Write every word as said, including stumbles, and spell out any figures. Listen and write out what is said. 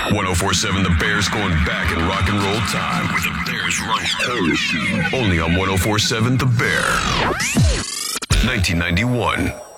ten forty-seven The Bears going back in rock and roll time with the Bears Run Parachute. Only on ten forty-seven The Bear. nineteen ninety-one.